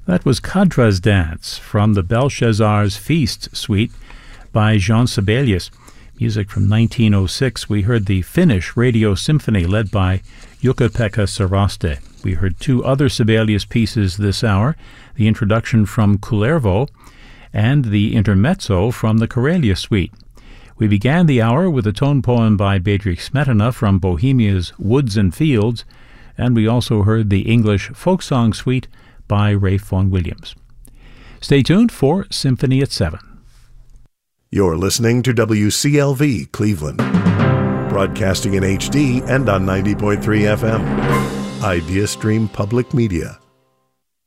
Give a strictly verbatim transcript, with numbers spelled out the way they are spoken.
That was Kadra's Dance from the Belshazzar's Feast Suite by Jean Sibelius. Music from nineteen oh six. We heard the Finnish Radio Symphony led by Jukka-Pekka Saraste. We heard two other Sibelius pieces this hour, the introduction from Kullervo and the intermezzo from the Karelia Suite. We began the hour with a tone poem by Bedřich Smetana from Bohemia's Woods and Fields, and we also heard the English folk song suite by Ralph Vaughan Williams. Stay tuned for Symphony at seven. You're listening to W C L V Cleveland, broadcasting in H D and on ninety point three F M. IdeaStream Public Media.